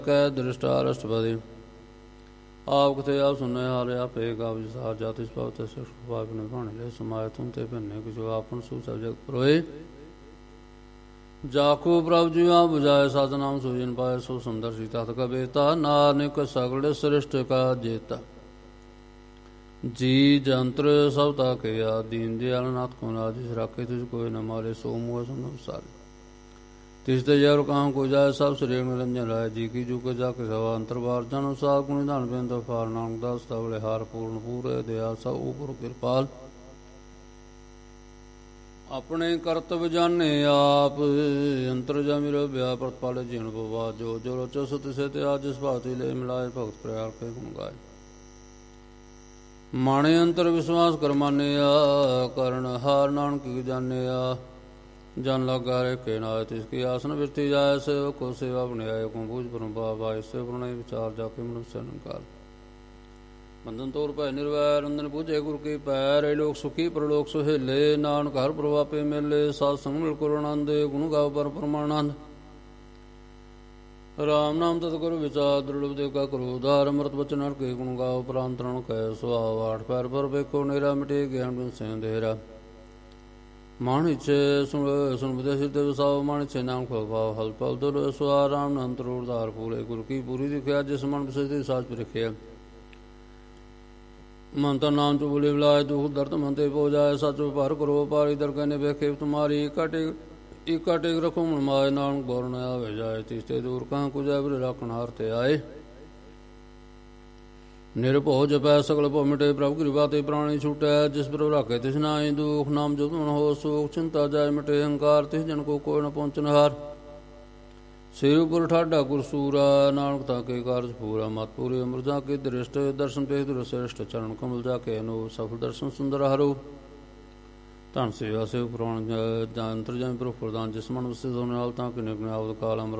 ਕੈ ਦ੍ਰਿਸ਼ਟਾ ਰਸ਼ਟਪਦੀ ਆਪ ਕਿਤੇ ਆਪ ਸੁਣਨੇ ਹਾਰੇ ਆਪੇ ਗਾਵ ਜਿਸਾ ਜਾਤਿ ਸਭਾਵ ਤੇ ਸੁਭਾਵ ਨੇ ਭਾਣੇ ਲੈ ਸਮਾਇ ਤੁਮ ਤੇ ਭੰਨੇ ਕਿ ਜੋ ਆਪਨ ਸੂ ਸਭ ਜਗ ਪਰੋਏ ਜਾਕੂ ਪ੍ਰਭ ਜੀਵਾ ਬੁਝਾਏ ਸਤਨਾਮ ਸੁਜਨ ਪਾਏ ਸੋ ਸੁੰਦਰ ਸੀ ਤਤ ਕਬੇਤਾ ਨਾਨਕ ਸਗਲ ਸ੍ਰਿਸ਼ਟ ਕਾ ਜੇਤਾ ਜੀ ਜੰਤਰ ਸਭ ਤਾ ਕਿਆ ਦੀਨ ਦਿਆਲ ਨਾਥ ਕੋ ਨਾਥ ਜਿਸ ਰਾਖੇ ਤੁਝ ਕੋਈ ਨ ਮਾਰੇ ਸੋ ਮੋਹ ਸੰਸਾਰ ਤਿਸ ਤੇ ਜਰ ਕਾਮ ਕੋ ਜਾਏ ਸਭ ਸ੍ਰੀ ਨਿਰੰਜਨ ਰਾਏ ਜੀ ਕੀ ਜੂ ਕੇ ਜਾ ਕੇ ਸਵਾ ਅੰਤਰਵਾਰ ਜਨ ਸਾਹ ਗੁਣ ਧਨ ਬਿੰਦ ਫਾਰ ਨਾਮ ਦਾਸ ਤਵਲੇ ਹਾਰ ਪੂਰਨ ਪੂਰੇ ਦਇਆ ਸਭ ਉਪਰ ਕਿਰਪਾਲ ਆਪਣੇ ਕਰਤਵ ਜਾਣੇ ਆਪ ਅੰਤਰ ਜਮਿ ਰਵਿਆ ਪ੍ਰਤਪਾਲੇ ਜੀਣ ਬਵਾ ਜੋ ਜੋ ਰਚੋ ਸੋ ਤਿਸੇ ਤੇ ਆਜ ਜਿਸ ਭਾਤੀ ਲੈ ਮਿਲਾਏ ਭਗਤ ਪ੍ਰਯਾਰ ਕੇ ਗੁਣ ਗਾਏ ਮਾਣੇ ਅੰਤਰ ਵਿਸ਼ਵਾਸ ਕਰਮਾਨਿਆ ਕਰਨ ਹਾਰ ਨਾਨਕ ਕੀ ਜਾਣਿਆ ਜਨ ਲਗਾ ਰੇ ਕੇ ਨਾਇ ਤਿਸ ਕੀ ਆਸਨ ਵਿਰਤੀ ਜਾਏ ਸੇਵ ਕੋ ਸੇਵਾ ਬਣਾਏ ਕੋ ਬੂਝ ਪਰਮ ਬਾਬਾ ਇਸੇ ਪ੍ਰਣੈ ਵਿਚਾਰ ਜਾ ਕੇ ਮਨੁ ਸੰਕਾਰ ਬੰਧਨ ਤੋਰ ਭੈ ਨਿਰਵੈਰ ਰੰਦਨ ਬੂਝੇ ਗੁਰ ਕੀ ਪੈਰ ਲੋਕ ਸੁਖੀ ਪ੍ਰਲੋਕ ਸੁਹੇਲੇ ਨਾਨਕ ਹਰ ਪ੍ਰਭਾਪੇ ਮੇਲੇ ਸਾਧ ਸੰਗ ਮਿਲ ਗੁਰ ਆਨੰਦੇ ਗੁਣ ਗਾਵ ਪਰ ਪਰਮਾਨੰਦ ਰਾਮ ਨਾਮ ਤਤ ਗੁਰ ਵਿਚਾਰ ਦ੍ਰਿੜ ਦੇ ਕਾ ਕਰੋ ਉਧਾਰ ਅੰਮ੍ਰਿਤ ਬਚਨ ਹਰ ਕੇ ਗੁਣ ਗਾਵ ਪ੍ਰਾਂਤਰਣ ਕੈ ਸੁਆਵ ਆਠ ਪੈਰ ਪਰ ਵੇਖੋ ਨੇਰਾ ਮਿਟੇ ਗਿਆਨ ਬਿਨ ਸੇਂਦੇਰਾ ਮਾਣਿਛੇ ਸੁਣ ਬਦੇ ਸਿੱਧ ਵਸਾਵ ਮਾਣਿਛੇ ਨਾਮ ਖਵਾਵ ਹਲ ਪਲ ਦੁਰ ਸੁਆ ਰਾਮ ਨੰਤਰ ਉਧਾਰ ਪੂਰੇ ਗੁਰ ਕੀ ਪੂਰੀ ਦਿਖਿਆ ਜਿਸ ਮਨ ਬਸੇ ਸਾਚ ਰਖਿਆ ਮਨ ਤਾਂ ਨਾਮ ਚੁ ਬੋਲੇ ਬੁਲਾਏ ਦੁਖ ਦਰਦ ਮਨ ਤੇ ਪੋ ਜਾਏ ਸਚ ਭਰ ਕਰੋ ਪਾਰੀ ਦਰ ਕਨੇ ਵੇਖੇ ਤੁਮਾਰੀ ਇਕਾ ਟੇਕ ਰਖੋ ਮਨ ਮਾਏ ਨਾਨਕ ਗੌਰ ਨ ਆਵੇ ਜਾਏ ਤਿਸਤੇ ਦੂਰ ਕਾਂ ਕੁਜੈ ਬਿਰ ਰੱਖਣ ਹਾਰ ਤੇ ਆਏ ਨਿਰਭਉ ਜਪੈ ਸਗਲ ਭਉ ਮਿਟੇ ਪ੍ਰਭ ਕਿਰਪਾ ਤੇ ਪ੍ਰਾਣੀ ਛੁਟੈ ਜਿਸ ਪ੍ਰਭ ਰਾਖੇ ਤਿਸ ਨਾਹੀ ਦੁਖ ਨਾਮ ਜਪ ਮਨ ਹੋ ਸੁਖ ਚਿੰਤਾ ਜਾਏ ਮਿਟੇ ਹੰਕਾਰ ਤਿਸ ਜਨ ਕੋ ਕੋਈ ਨ ਪਹੁੰਚਨ ਹਾਰ ਸਿਰ ਉਪਰ ਠਾਡਾ ਗੁਰਸੂਰਾ ਨਾਨਕ ਤਾ ਕੇ ਕਾਰਜ ਪੂਰਾ ਮਤ ਪੂਰੇ ਅਮਰ ਜਾ ਕੇ ਦ੍ਰਿਸ਼ਟ ਦਰਸ਼ਨ ਤੇ ਦੁਰ ਸ੍ਰੇਸ਼ਟ ਚਰਨ ਕਮਲ ਜਾ ਕੇ ਅਨੋ ਸਫਲ ਦਰਸ਼ਨ ਸੁੰਦਰ ਹਰੋ ਧਨ ਸੇਵਾ ਸੇ ਪ੍ਰਾਣ ਜੰਤਰ ਜਨ ਪ੍ਰਭ ਪ੍ਰਦਾਨ ਜਿਸ ਮਨ ਵਸੇ ਸੋ ਨਾਲ ਤਾਂ ਕਿ ਨਿਗਨਾਵ ਕਾਲ ਅਮਰ